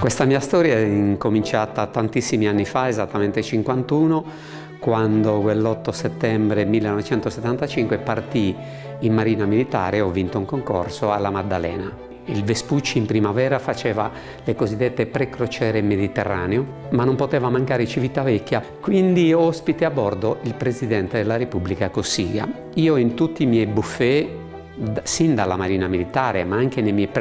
Questa mia storia è incominciata tantissimi anni fa, esattamente 51, quando quell'8 settembre 1975 partii in Marina Militare e ho vinto un concorso alla Maddalena. Il Vespucci in primavera faceva le cosiddette pre-crociere in Mediterraneo, ma non poteva mancare Civitavecchia, quindi ospite a bordo il Presidente della Repubblica Cossiga. Io in tutti i miei buffet, sin dalla Marina Militare, ma anche nei miei